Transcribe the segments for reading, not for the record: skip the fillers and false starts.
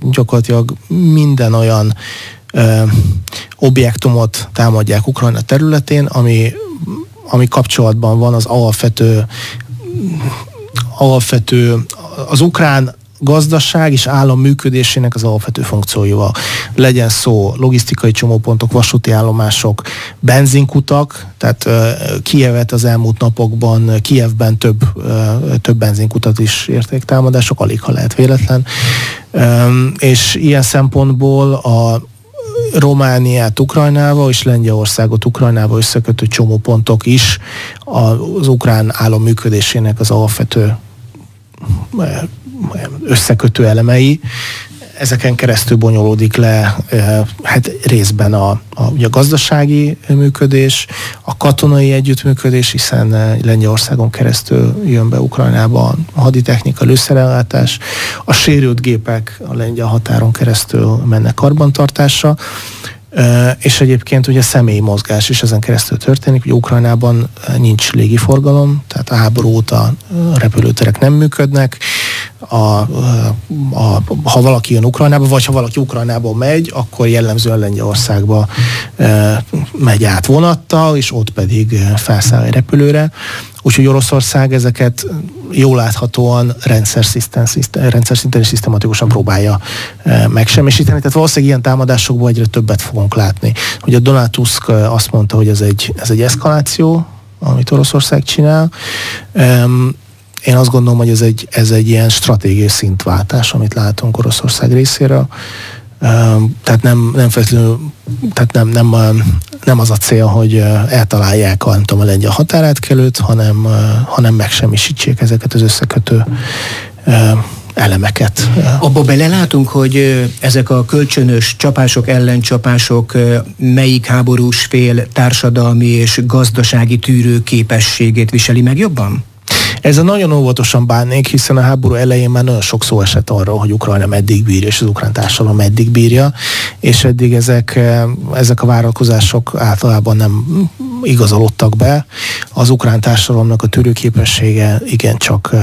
gyakorlatilag minden olyan objektumot támadják Ukrajna területén, ami kapcsolatban van az alapvető az ukrán gazdaság és állam működésének az alapvető funkcióival. Legyen szó logisztikai csomópontok, vasúti állomások, benzinkutak, tehát Kijevet az elmúlt napokban, Kijevben több benzinkutat is érték támadások, alig ha lehet véletlen. És ilyen szempontból a Romániát Ukrajnával és Lengyelországot Ukrajnával összekötő csomópontok is az ukrán állam működésének az alapvető összekötő elemei. Ezeken keresztül bonyolódik le hát részben a gazdasági működés, a katonai együttműködés, hiszen Lengyelországon keresztül jön be Ukrajnába a haditechnika, lőszerellátás, a sérült gépek a lengyel határon keresztül mennek karbantartásra, és egyébként ugye személyi mozgás is ezen keresztül történik, ugye Ukrajnában nincs légiforgalom, tehát a háború óta repülőterek nem működnek, ha valaki jön Ukrajnába, vagy ha valaki Ukrajnából megy, akkor jellemzően Lengyelországba megy át vonattal, és ott pedig felszáll egy repülőre. Úgyhogy Oroszország ezeket jól láthatóan rendszer szinten és szisztematikusan próbálja megsemmisíteni. Tehát valószínűleg ilyen támadásokból egyre többet fogunk látni. Ugye Donald Tusk azt mondta, hogy ez egy eszkaláció, amit Oroszország csinál. Én azt gondolom, hogy ez egy ilyen stratégiai szintváltás, amit látunk Oroszország részéről. Tehát nem az a cél, hogy eltalálják a lengyel határátkelőt, hanem megsemmisítsék ezeket az összekötő elemeket. Abba belelátunk, hogy ezek a kölcsönös csapások, ellencsapások melyik háborús fél társadalmi és gazdasági tűrőképességét viseli meg jobban? Ezzel nagyon óvatosan bánnék, hiszen a háború elején már nagyon sok szó esett arról, hogy Ukrajna meddig bírja, és az ukrán társadalom meddig bírja, és eddig ezek a várakozások általában nem igazolódtak be. Az ukrán társadalomnak a tűrőképessége igencsak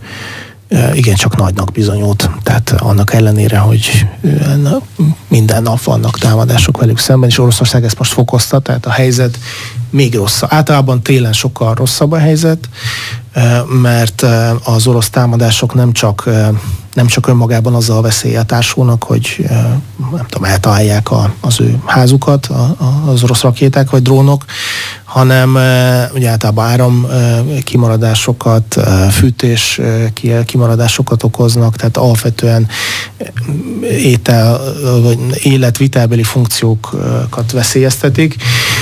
nagynak bizonyult. Tehát annak ellenére, hogy minden nap vannak támadások velük szemben, és Oroszország ezt most fokozta, tehát a helyzet még rosszabb. Általában télen sokkal rosszabb a helyzet, mert az orosz támadások nem csak önmagában azzal a veszéllyel társulnak, hogy nem tudom, eltalálják az ő házukat, az orosz rakéták vagy drónok, hanem ugye általában áram kimaradásokat, fűtés kimaradásokat okoznak, tehát alapvetően étel vagy életvitelbeli funkciókat veszélyeztetik.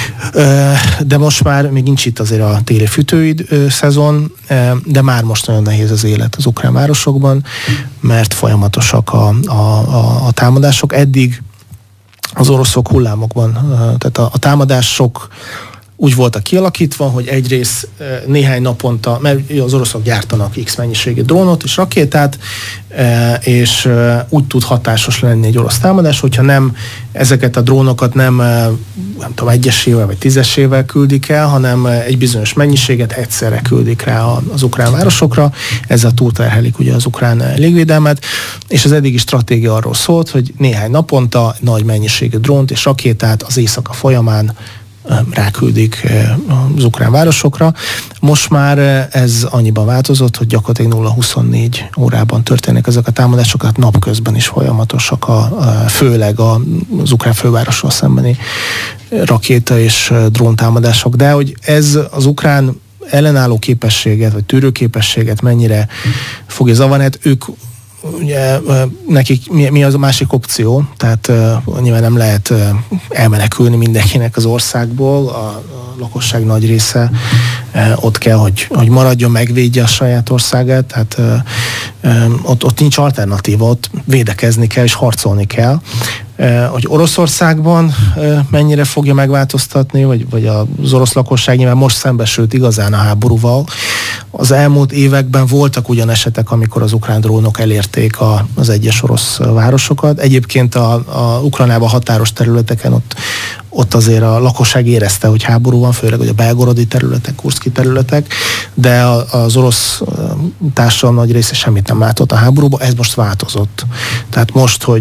De most már még nincs itt azért a téli fűtőid szezon, de már most nagyon nehéz az élet az ukrán városokban, mert folyamatosak a támadások. Eddig az oroszok hullámokban, tehát a támadások úgy voltak kialakítva, hogy egyrészt néhány naponta, mert az oroszok gyártanak X mennyiségű drónot és rakétát, és úgy tud hatásos lenni egy orosz támadás, hogyha nem ezeket a drónokat nem tudom, egyesével vagy tízesével küldik el, hanem egy bizonyos mennyiséget egyszerre küldik rá az ukrán városokra, ezzel túlterhelik ugye az ukrán légvédelmet, és az eddigi stratégia arról szólt, hogy néhány naponta nagy mennyiségű drónt és rakétát az éjszaka folyamán ráküldik az ukrán városokra. Most már ez annyiban változott, hogy gyakorlatilag 0-24 órában történnek ezek a támadások, hát napközben is folyamatosak, főleg az ukrán fővárossal szembeni rakéta és dróntámadások. De hogy ez az ukrán ellenálló képességet, vagy tűrőképességet mennyire fogja zavarni, hát ők ugye nekik mi az a másik opció, tehát nyilván nem lehet elmenekülni mindenkinek az országból, a lakosság nagy része ott kell, hogy maradjon, megvédje a saját országát, tehát ott nincs alternatíva, ott védekezni kell és harcolni kell. Hogy Oroszországban mennyire fogja megváltoztatni, vagy az orosz lakosság nyilván most szembesült igazán a háborúval. Az elmúlt években voltak ugyan esetek, amikor az ukrán drónok elérték az egyes orosz városokat. Egyébként a Ukrajnában határos területeken ott azért a lakosság érezte, hogy háború van, főleg hogy a belgorodi területek, kurszki területek, de az orosz társadalom nagy része semmit nem látott a háborúban, ez most változott. Tehát most, hogy